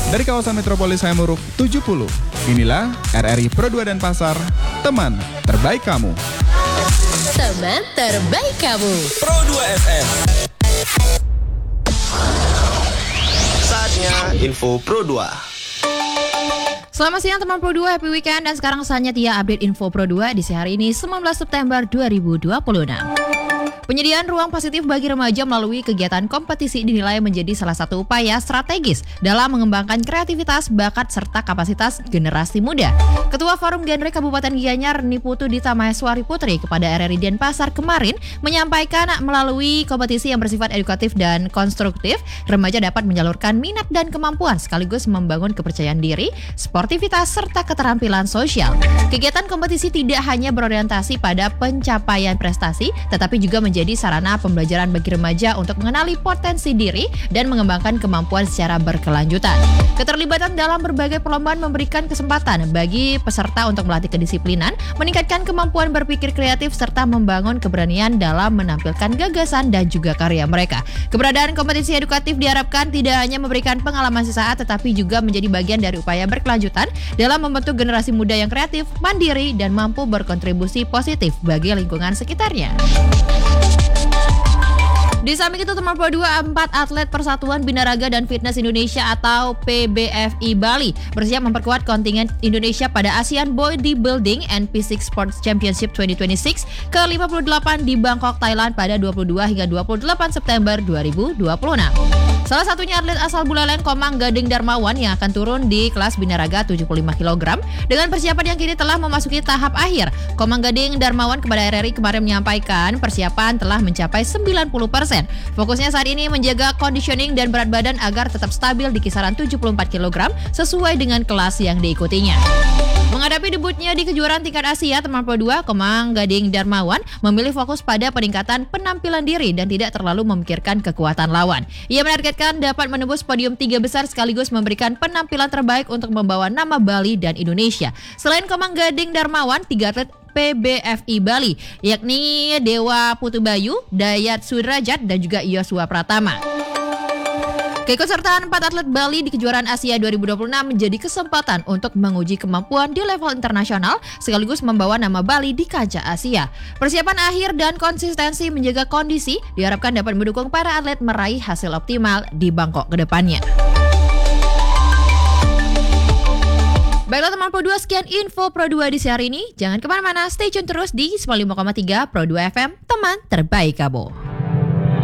Dari kawasan Metropolis Hayamuruk 70, inilah RRI Pro 2 Denpasar, teman terbaik kamu. Teman terbaik kamu. Pro 2 FM. Saatnya info Pro 2. Selamat siang teman Pro 2, happy weekend. Dan sekarang saatnya Tia update info Pro 2 di hari ini 19 September 2026. Penyediaan ruang positif bagi remaja melalui kegiatan kompetisi dinilai menjadi salah satu upaya strategis dalam mengembangkan kreativitas, bakat, serta kapasitas generasi muda. Ketua Forum Genre Kabupaten Gianyar, Niputu Dita Maheswari Putri kepada RRI Denpasar kemarin menyampaikan melalui kompetisi yang bersifat edukatif dan konstruktif, remaja dapat menyalurkan minat dan kemampuan sekaligus membangun kepercayaan diri, sportivitas, serta keterampilan sosial. Kegiatan kompetisi tidak hanya berorientasi pada pencapaian prestasi, tetapi juga menjadi sarana pembelajaran bagi remaja untuk mengenali potensi diri dan mengembangkan kemampuan secara berkelanjutan. Keterlibatan dalam berbagai perlombaan memberikan kesempatan bagi peserta untuk melatih kedisiplinan, meningkatkan kemampuan berpikir kreatif, serta membangun keberanian dalam menampilkan gagasan dan juga karya mereka. Keberadaan kompetisi edukatif diharapkan tidak hanya memberikan pengalaman sesaat, tetapi juga menjadi bagian dari upaya berkelanjutan dalam membentuk generasi muda yang kreatif, mandiri, dan mampu berkontribusi positif bagi lingkungan sekitarnya. Di samping itu teman Pro 2, 4 atlet Persatuan Binaraga dan Fitness Indonesia atau PBFI Bali bersiap memperkuat kontingen Indonesia pada ASEAN Bodybuilding and Physique Sports Championship 2026 ke-58 di Bangkok, Thailand pada 22 hingga 28 September 2026. Salah satunya atlet asal Buleleng Komang Gading Darmawan yang akan turun di kelas binaraga 75 kg dengan persiapan yang kini telah memasuki tahap akhir. Komang Gading Darmawan kepada RRI kemarin menyampaikan persiapan telah mencapai 90%. Fokusnya saat ini menjaga conditioning dan berat badan agar tetap stabil di kisaran 74 kg sesuai dengan kelas yang diikutinya. Menghadapi debutnya di kejuaraan tingkat Asia, teman Pro 2, Komang Gading Darmawan memilih fokus pada peningkatan penampilan diri dan tidak terlalu memikirkan kekuatan lawan. Ia menargetkan dapat menembus podium 3 besar sekaligus memberikan penampilan terbaik untuk membawa nama Bali dan Indonesia. Selain Komang Gading Darmawan, 3 atlet PBFI Bali, yakni Dewa Putu Bayu, Dayat Sudrajat, dan juga Yosua Pratama. Keikutsertaan 4 atlet Bali di kejuaraan Asia 2026 menjadi kesempatan untuk menguji kemampuan di level internasional sekaligus membawa nama Bali di kancah Asia. Persiapan akhir dan konsistensi menjaga kondisi diharapkan dapat mendukung para atlet meraih hasil optimal di Bangkok ke depannya. Baiklah teman Pro 2, sekian info Pro 2 di hari ini. Jangan kemana-mana, stay tune terus di 95,3 Pro 2 FM, teman terbaik kamu.